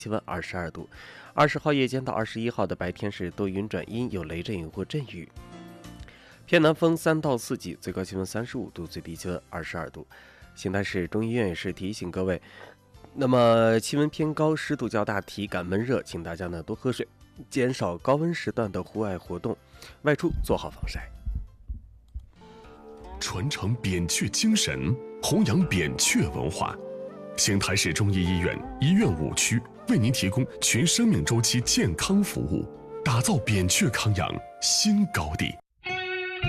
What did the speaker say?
气温22度。20号夜间到21号的白天是多云转阴，有雷阵雨或阵雨。偏南风3到4级，最高气温35度，最低气温22度。邢台市中医院也是提醒各位，那么气温偏高，湿度较大，体感闷热，请大家呢多喝水，减少高温时段的户外活动，外出做好防晒。 传承扁鹊精神，弘扬扁鹊文化。邢台市中医医院医院5区为您提供全生命周期健康服务，打造扁鹊康养新高地。